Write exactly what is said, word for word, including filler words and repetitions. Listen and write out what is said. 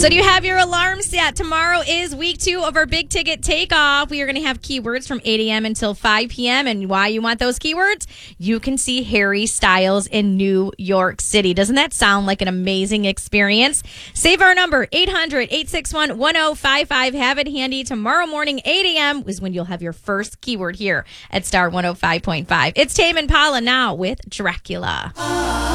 So do you have your alarm set? Tomorrow is week two of our big ticket takeoff. We are going to have keywords from eight a.m. until five p.m. And why you want those keywords? You can see Harry Styles in New York City. Doesn't that sound like an amazing experience? Save our number, eight hundred, eight six one, one oh five five. Have it handy. Tomorrow morning, eight a.m. is when you'll have your first keyword here at Star one oh five point five. It's Tame Impala now with Dracula.